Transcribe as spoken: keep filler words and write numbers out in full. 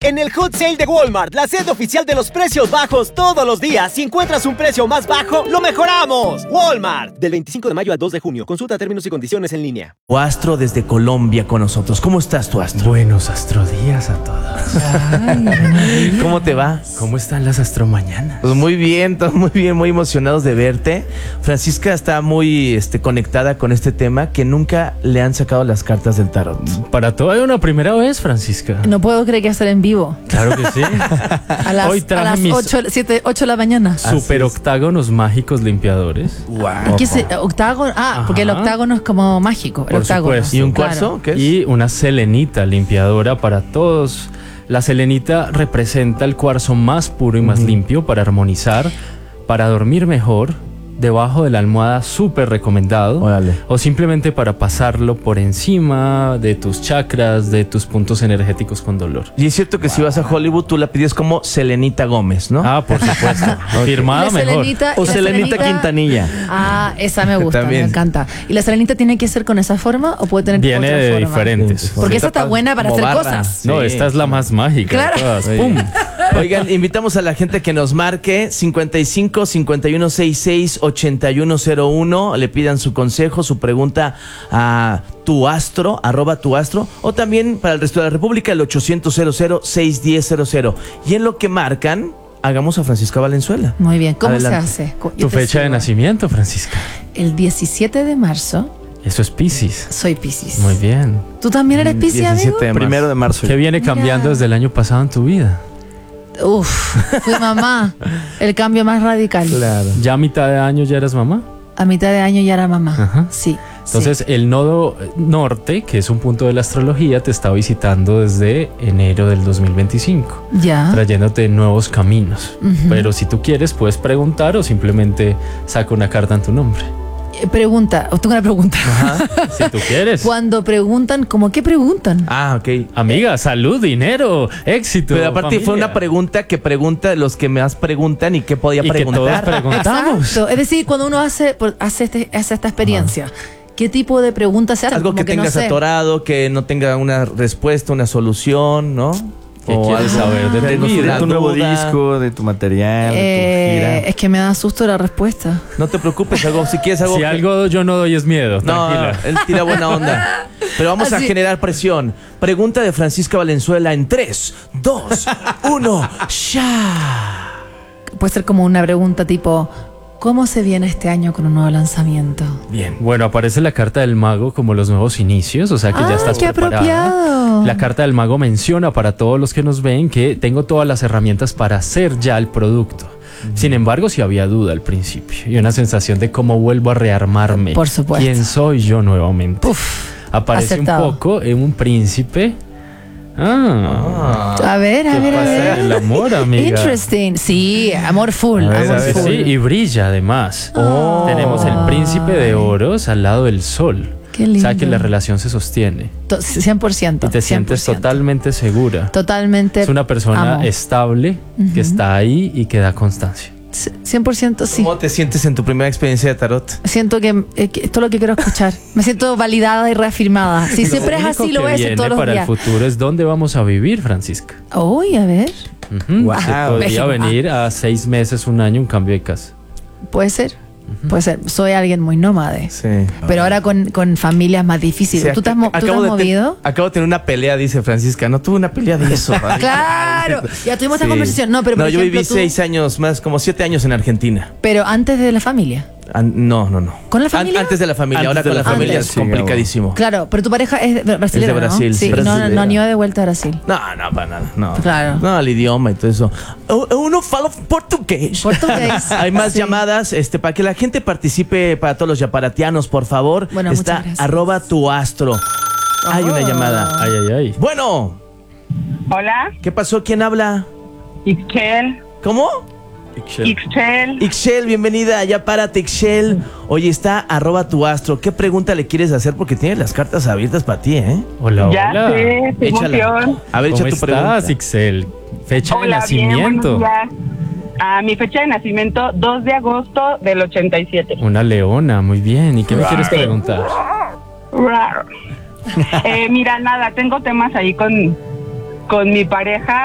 En el Hot Sale de Walmart, la sed oficial de los precios bajos todos los días. Si encuentras un precio más bajo, ¡lo mejoramos! Walmart. Del veinticinco de mayo al dos de junio. Consulta términos y condiciones en línea. Tu astro desde Colombia con nosotros. ¿Cómo estás, tu astro? Buenos astrodías a todos. Ay, ¿cómo te va? ¿Cómo están las astromañanas? Pues muy bien, todos muy bien, muy emocionados de verte. Francisca está muy este, conectada con este tema, que nunca le han sacado las cartas del tarot. Para todo hay una primera vez, Francisca. No puedo creer que va a estar en vivo. Claro que sí. A las, Hoy traje a las mis ocho, siete, ocho de la mañana. super octágonos mágicos limpiadores. Wow. ¿Qué es el octágono? Ah, Ajá. porque el octágono es como mágico. El Por octágono. supuesto. ¿Y un Claro. cuarzo? ¿Qué es? Y una selenita limpiadora para todos. La selenita representa el cuarzo más puro y más Ujú. limpio para armonizar, para dormir mejor, debajo de la almohada, súper recomendado. Órale. O simplemente para pasarlo por encima de tus chakras, de tus puntos energéticos con dolor. Y es cierto que si vas a Hollywood, tú la pides como Selenita Gómez, ¿no? Ah, por supuesto. Firmada La mejor. selenita- o la Selenita selenita- Quintanilla. Ah, esa me gusta, También. me encanta. ¿Y la selenita tiene que ser con esa forma o puede tener Viene otra de forma? diferentes. Porque esa está buena para Como hacer barra. cosas. No, Sí. esta es la más mágica. Claro. De todas. Oye. ¡Pum! Oigan, invitamos a la gente que nos marque cincuenta y cinco, cincuenta y uno, sesenta y seis, ochenta y uno cero uno. Le pidan su consejo, su pregunta a tu astro, arroba tu astro, o también para el resto de la República, el ochocientos, cero cero, seiscientos diez, cero cero. Y en lo que marcan, hagamos a Francisca Valenzuela. Muy bien, ¿cómo Adelante. se hace? Yo Tu te fecha de sigo. nacimiento, Francisca. El diecisiete de marzo Eso es Piscis. soy Piscis. Muy bien. ¿Tú también eres Piscis, amigo? diecisiete de marzo. Primero de marzo. ¿Qué viene Mira. cambiando desde el año pasado en tu vida? Uf, fui mamá. El cambio más radical. Claro. ¿Ya a mitad de año ya eras mamá? A mitad de año ya era mamá. Ajá. Sí. Entonces, el nodo norte, que es un punto de la astrología, te está visitando desde enero del dos mil veinticinco, sí. Ya. trayéndote nuevos caminos. Ujú. Pero si tú quieres, puedes preguntar o simplemente saca una carta en tu nombre. Eh, Pregunta, o tengo una pregunta. Si tú quieres. Cuando preguntan, ¿cómo qué preguntan? Ah, ok. Amiga, salud, dinero, éxito. Pero aparte fue familia. una pregunta que pregunta los que más preguntan y qué podía Y que todos preguntar. preguntamos. Exacto. Es decir, cuando uno hace, por- hace, este- hace esta experiencia, ¿qué tipo de preguntas se hacen? Algo Como que no tengas sé. atorado, que no tenga una respuesta, una solución, ¿no? ¿Qué quieres algo- saber de tu algo vida? sobre De tu nuevo duda. disco, de tu material, de Eh, tu gira. es que me da susto la respuesta. No te preocupes, algo, si quieres algo. Si que- algo yo no doy es miedo, No, tranquila. él tira buena onda. Pero vamos a Así- generar presión. Pregunta de Francisca Valenzuela en tres, dos, uno, ya. Puede ser como una pregunta tipo, ¿cómo se viene este año con un nuevo lanzamiento? Bien. Bueno, aparece la carta del mago como los nuevos inicios, o sea que Ah, ya estás qué preparada. apropiado. La carta del mago menciona para todos los que nos ven que tengo todas las herramientas para hacer ya el producto. Sin embargo, sí había duda al principio y una sensación de cómo vuelvo a rearmarme. Por supuesto. ¿Quién soy yo nuevamente? Uf, Aparece aceptado. un poco en un príncipe. Ah, a ver, a ¿qué ver, a pasa? ver. El amor, amiga. Interesting. Sí, amor full, A ver, amor a ver, full. sí, y brilla además. Oh. Tenemos el príncipe de oros al lado del sol. Qué O sea que lindo. la relación se sostiene To- cien por ciento. y te sientes cien por ciento. totalmente segura. Totalmente. Es una persona amo. estable Ujú. que está ahí y que da constancia. cien por ciento sí. ¿Cómo te sientes en tu primera experiencia de tarot? Siento que, eh, que esto es lo que quiero escuchar. Me siento validada y reafirmada. Si siempre es único así, que lo voy a hacer viene todos los para días. el futuro es dónde vamos a vivir, Francisca. Uy, a ver. Ujú. Wow. Se podría México. venir a seis meses, un año, un cambio de casa. Puede ser. Puede ser. Soy alguien muy nómade. Sí. Pero ahora con, con familias más difíciles. Sí, ¿Tú te has, mo- ¿tú te has acabo de te- movido? acabo de tener una pelea, dice Francisca. No tuve una pelea de eso. ¿vale? Claro. Ya tuvimos esta Sí. conversación. No, pero por no, yo ejemplo, viví tú- seis años más, como siete años en Argentina. Pero antes de la familia. An- no, no, no. ¿Con la An- familia? antes de la familia. Antes Ahora de con la la familia familia. es complicadísimo. Claro, pero tu pareja es de- brasileña, Es de Brasil, ¿no? sí. Sí, y no, no, no Brasileña. han ido de vuelta a Brasil. No, no, para nada. No. Claro. No, el idioma y todo eso. U- Uno fala portugués. Portugués. Hay más Sí. llamadas este, para que la gente participe, para todos los yaparatianos, por favor. Bueno, Está muchas gracias. arroba tu astro. Hay una llamada. Ay, ay, ay. Bueno, Hola, ¿qué pasó? ¿Quién habla? Ixchel, ¿Cómo? Ixchel. Ixchel, bienvenida, ya párate, Ixchel. Oye, está arroba tu astro. ¿Qué pregunta le quieres hacer? Porque tiene las cartas abiertas para ti, ¿eh? Hola, Ya hola. sé, qué Échala. emoción. A ver, ¿Cómo echa tu pregunta. estás, Ixel? Fecha Hola, de bien, nacimiento. buenos días. Ah, mi fecha de nacimiento, dos de agosto del ochenta y siete. Una leona, muy bien. ¿Y qué me quieres Sí. preguntar? Eh, mira, nada, tengo temas ahí con, con mi pareja.